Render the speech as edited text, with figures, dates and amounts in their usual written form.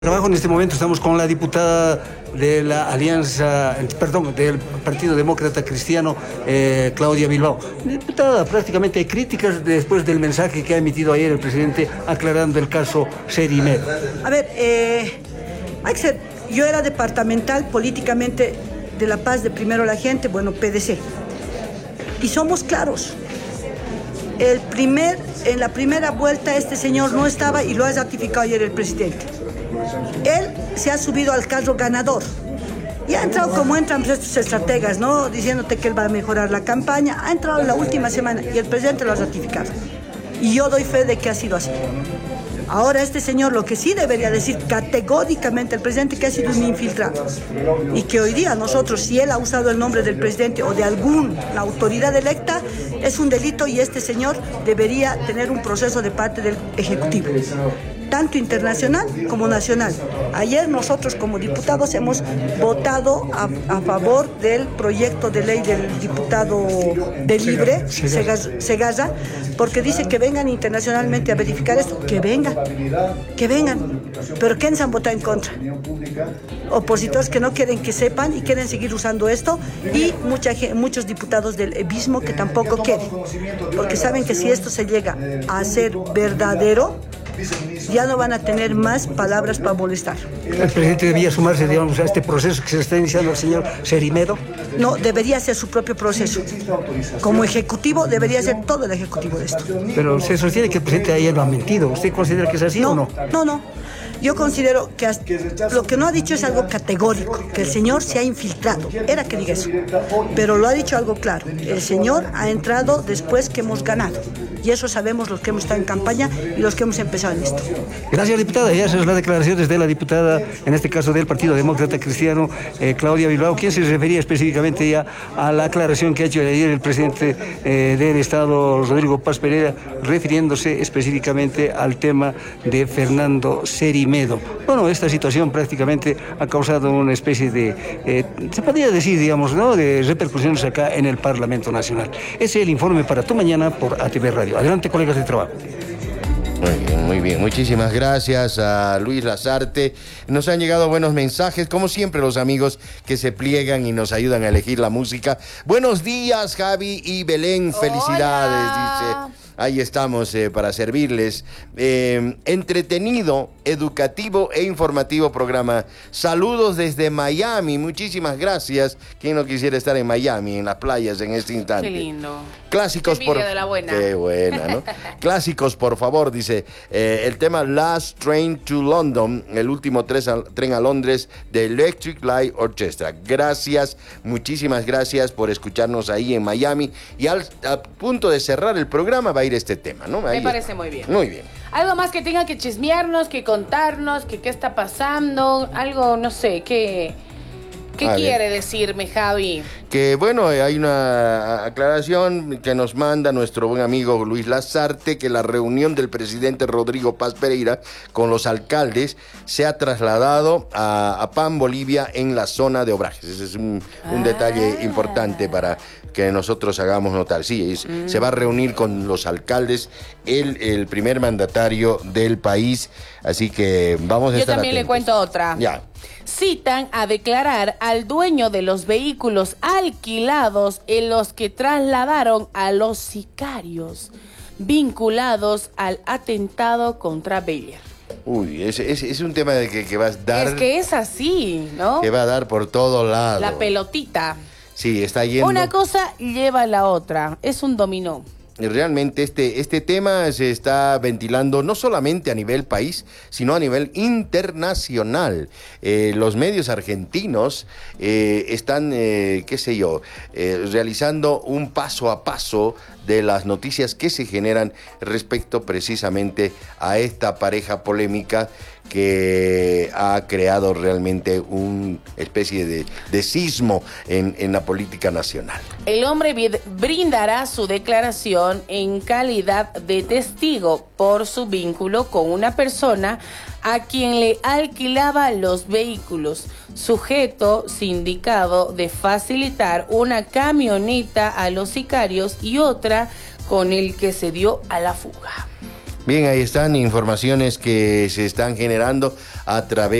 Trabajo en este momento estamos con la diputada de la Alianza, perdón, del Partido Demócrata Cristiano, Claudia Bilbao. Diputada, prácticamente hay críticas después del mensaje que ha emitido ayer el presidente aclarando el caso Serimedo. A ver, yo era departamental políticamente de La Paz, de Primero la Gente, bueno, PDC. Y somos claros. En la primera vuelta este señor no estaba y lo ha ratificado ayer el presidente. Él se ha subido al carro ganador y ha entrado como entran estos estrategas, ¿no? Diciéndote que él va a mejorar la campaña. Ha entrado en la última semana y el presidente lo ha ratificado. Y yo doy fe de que ha sido así. Ahora este señor lo que sí debería decir categóricamente el presidente que ha sido un infiltrado y que hoy día nosotros, si él ha usado el nombre del presidente o de alguna autoridad electa, es un delito y este señor debería tener un proceso de parte del Ejecutivo, tanto internacional como nacional. Ayer nosotros como diputados hemos votado a favor del proyecto de ley del diputado de Libre, Segarra, porque dice que vengan internacionalmente a verificar esto, que vengan. Pero ¿quiénes han votado en contra? Opositores que no quieren que sepan y quieren seguir usando esto, y muchos diputados del EBismo que tampoco quieren, porque saben que si esto se llega a ser verdadero, ya no van a tener más palabras para molestar. ¿El presidente debía sumarse, digamos, a este proceso que se está iniciando el señor Serimedo? No, debería hacer su propio proceso. Como ejecutivo, debería ser todo el ejecutivo de esto. Pero se sostiene que el presidente ayer lo ha mentido. ¿Usted considera que es así o no? No. Yo considero que lo que no ha dicho es algo categórico, que el señor se ha infiltrado. Era que diga eso. Pero lo ha dicho algo claro. El señor ha entrado después que hemos ganado. Y eso sabemos los que hemos estado en campaña y los que hemos empezado en esto. Gracias, diputada. Ya esas son las declaraciones de la diputada, en este caso del Partido Demócrata Cristiano, Claudia Bilbao, quien se refería específicamente ya a la aclaración que ha hecho ayer el presidente del Estado, Rodrigo Paz Pereira, refiriéndose específicamente al tema de Fernando Serimedo. Bueno, esta situación prácticamente ha causado una especie de, se podría decir, digamos, ¿no?, de repercusiones acá en el Parlamento Nacional. Ese es el informe para Tu Mañana por ATV Radio. Adelante, colegas de trabajo. Muy bien. Muchísimas gracias a Luis Lazarte. Nos han llegado buenos mensajes, como siempre los amigos que se pliegan y nos ayudan a elegir la música. Buenos días, Javi y Belén. Felicidades, dice. Ahí estamos para servirles. Entretenido, educativo e informativo programa. Saludos desde Miami. Muchísimas gracias. ¿Quién no quisiera estar en Miami, en las playas, en este instante? Qué lindo. Clásicos por... de la buena. Qué buena, ¿no? Clásicos, por favor, dice. El tema Last Train to London, el último tren a Londres de Electric Light Orchestra. Gracias, muchísimas gracias por escucharnos ahí en Miami. Y a punto de cerrar el programa va a ir este tema, ¿no? Me parece muy bien. Muy bien. Algo más que tenga que chismearnos, que contarnos, que qué está pasando, algo, no sé, ¿qué quiere decirme, Javi? Que bueno, hay una aclaración que nos manda nuestro buen amigo Luis Lazarte, que la reunión del presidente Rodrigo Paz Pereira con los alcaldes se ha trasladado a PAN Bolivia en la zona de Obrajes. Ese es un detalle importante para que nosotros hagamos notar. Sí, se va a reunir con los alcaldes, el primer mandatario del país, así que vamos a estar Yo también atentos. le cuento otra. Ya. Citan a declarar al dueño de los vehículos alquilados en los que trasladaron a los sicarios vinculados al atentado contra Beller. Uy, es un tema de que va a dar... Es que es así, ¿no? Que va a dar por todos lados. La pelotita. Sí, está yendo... Una cosa lleva a la otra. Es un dominó. Realmente este tema se está ventilando no solamente a nivel país, sino a nivel internacional. Los medios argentinos están, realizando un paso a paso de las noticias que se generan respecto precisamente a esta pareja polémica que ha creado realmente una especie de sismo en la política nacional. El hombre brindará su declaración en calidad de testigo por su vínculo con una persona a quien le alquilaba los vehículos, sujeto sindicado de facilitar una camioneta a los sicarios y otra con el que se dio a la fuga. Bien, ahí están informaciones que se están generando a través